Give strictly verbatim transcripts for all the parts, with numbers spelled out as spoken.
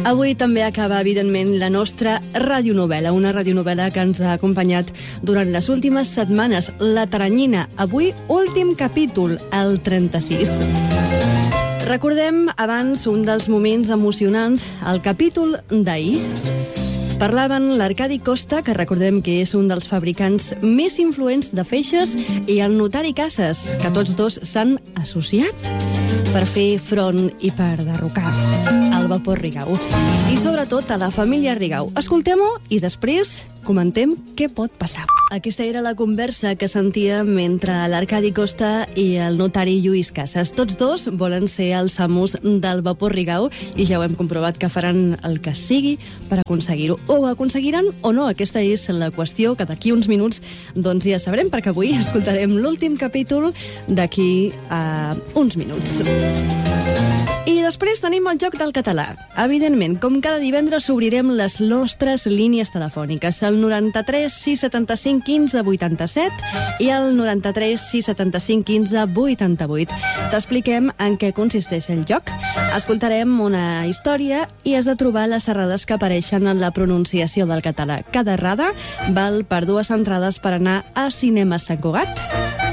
Avui també acaba, evidentment, la nostra radionovel·la, una radionovel·la que ens ha acompanyat durant les últimes setmanes, La Teranyina. Avui, últim capítol, el trenta-sis. Recordem abans un dels moments emocionants, el capítol d'ahir. Parlaven l'Arcadi Costa, que recordem que és un dels fabricants més influents de feixes, i el notari Casas, que tots dos s'han associat per fer front i per derrocar el vapor Rigau. I sobretot a la família Rigau. Escoltem-ho i després comentem què pot passar. Aquesta era la conversa que sentia mentre l'Arcadi Costa i el notari Lluís Casas. Tots dos volen ser els amos del vapor Rigau i ja ho hem comprovat que faran el que sigui per aconseguir-ho. O aconseguiran o no, aquesta és la qüestió que d'aquí uns minuts doncs ja sabrem, perquè avui escoltarem l'últim capítol d'aquí a uns minuts. I després tenim el joc del català. Evidentment, com cada divendres obrirem les nostres línies telefòniques, el noranta-tres sis setanta-cinc quinze vuitanta-set i el noranta-tres sis setanta-cinc quinze vuitanta-vuit. T'expliquem en què consisteix el joc. Escoltarem una història i has de trobar les errades que apareixen en la pronunciació del català. Cada errada val per dues entrades per anar a Cinema Sant Cugat.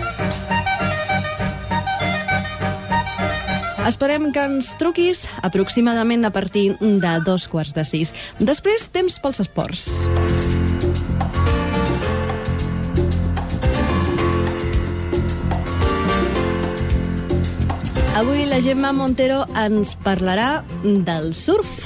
Esperem que ens truquis aproximadament a partir de dos quarts de sis. Després, temps pels esports. Avui la Gemma Montero ens parlarà del surf.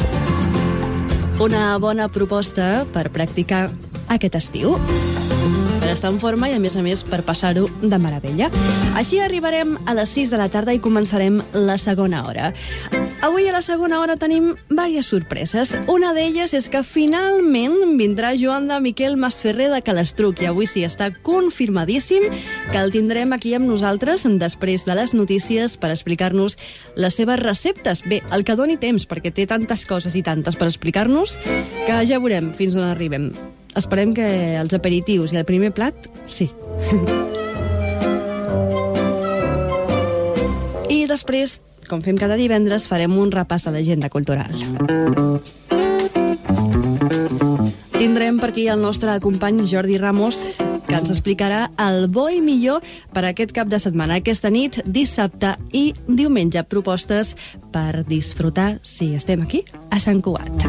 Una bona proposta per practicar aquest estiu, per estar en forma i, a més a més, per passar-ho de meravella. Així arribarem a les sis de la tarda i començarem la segona hora. Avui a la segona hora tenim diverses sorpreses. Una d'elles és que finalment vindrà Joan de Miquel Masferrer de Calestruc, i avui sí, està confirmadíssim que el tindrem aquí amb nosaltres després de les notícies per explicar-nos les seves receptes. Bé, el que doni temps, perquè té tantes coses i tantes per explicar-nos que ja veurem fins on arribem. Esperem que els aperitius i el primer plat, sí. I després, com fem cada divendres, farem un repàs a l'agenda cultural. Tindrem per aquí el nostre company Jordi Ramos, que ens explicarà el bo i millor per aquest cap de setmana, aquesta nit, dissabte i diumenge. Propostes per disfrutar, si estem aquí, a Sant Cugat.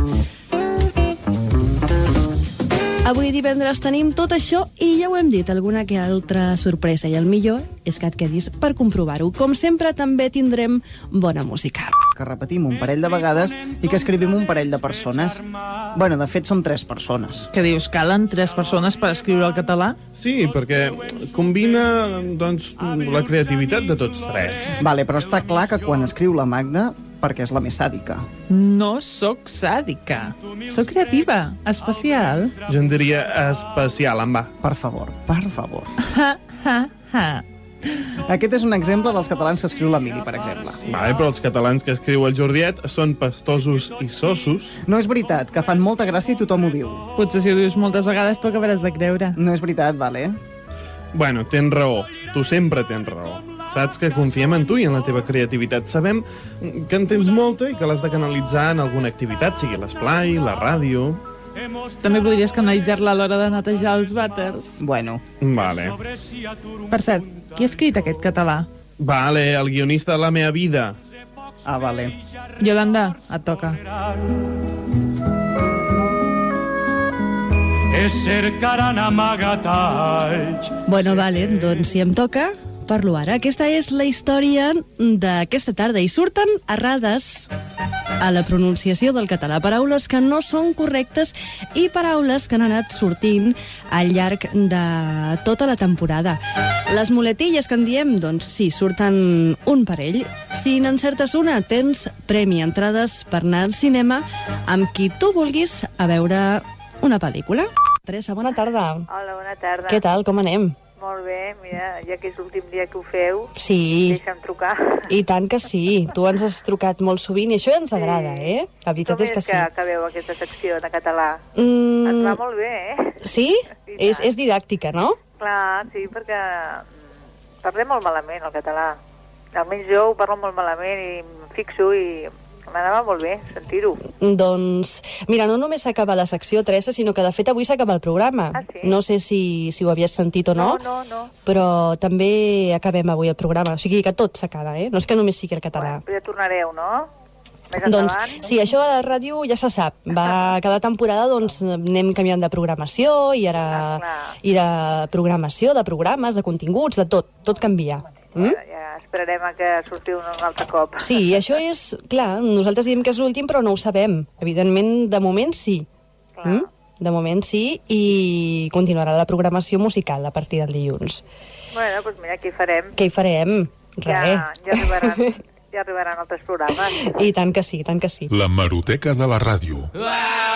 Avui divendres tenim tot això i ja ho hem dit, alguna que altra sorpresa, i el millor és que et quedis per comprovar-ho. Com sempre, també tindrem bona música. Que repetim un parell de vegades i que escrivim un parell de persones. Bueno, de fet, som tres persones. Què dius, calen tres persones per escriure el català? Sí, perquè combina, doncs, la creativitat de tots tres. Vale, però està clar que quan escriu la Magda, perquè és la més sàdica. No sóc sàdica. Soc creativa, especial. Jo en diria especial, en va. Per favor, per favor. Ha, ha, ha. Aquest és un exemple dels catalans que escriu l'Emili, per exemple. Vale, però els catalans que escriu el Jordiet són pastosos i sossos. No és veritat, que fan molta gràcia i tothom ho diu. Potser si ho dius moltes vegades t'ho acabaràs de creure. No és veritat, vale? Bueno, tens raó. Tu sempre tens raó. Saps que confiem en tu i en la teva creativitat. Sabem que en tens molta i que l'has de canalitzar en alguna activitat, sigui l'esplai, la ràdio... També podries canalitzar-la a l'hora de netejar els vàters. Bueno. Vale. Per cert, qui ha escrit aquest català? Vale, el guionista de La meva vida. Ah, vale. Yolanda, et toca. Bueno, vale, doncs si em toca, parlo ara. Aquesta és la història d'aquesta tarda i surten errades a la pronunciació del català, paraules que no són correctes i paraules que han anat sortint al llarg de tota la temporada. Les muletilles que en diem, doncs sí, surten un parell. Si n'encertes una, tens premi, entrades per anar al cinema amb qui tu vulguis a veure una pel·lícula. Teresa, bona tarda. Hola, bona tarda. Què tal, com anem? Molt bé, mira, ja que és l'últim dia que ho feu, Sí, deixa'm trucar. i tant que sí. Tu ens has trucat molt sovint i això ja ens agrada, eh? La veritat Com és que sí. que acabeu aquesta secció de català? Mm, Ens va molt bé, eh? sí? Sí, És, tant. és didàctica, no? Clar, sí, perquè parlem molt malament el català. Almenys jo ho parlo molt malament i em fixo i m'anava molt bé sentir-ho. Doncs, mira, no només s'acaba la secció, Teresa, sinó que de fet avui s'acaba el programa. Ah, sí? No sé si, si ho havies sentit o no, No, no, no. però també acabem avui el programa. O sigui que tot s'acaba, eh? No és que només sigui el català. Bueno, ja tornareu, no? Més Doncs endavant? sí, això a la ràdio ja se sap. Va, cada temporada doncs, anem canviant de programació, i ara Ah, clar. i de programació, de programes, de continguts, de tot. Tot canvia. Mm? Ja, ja esperarem a que sortiu un altre cop. Sí, i això és... Clar, nosaltres diem que és l'últim, però no ho sabem. Evidentment, de moment sí. Clar. Mm? De moment sí, i continuarà la programació musical a partir del dilluns. Bueno, doncs mira, aquí farem. Què hi farem? Res. Ja, ja arribaran, ja arribaran altres programes. I tant que sí, tant que sí. La Hemeroteca de la ràdio.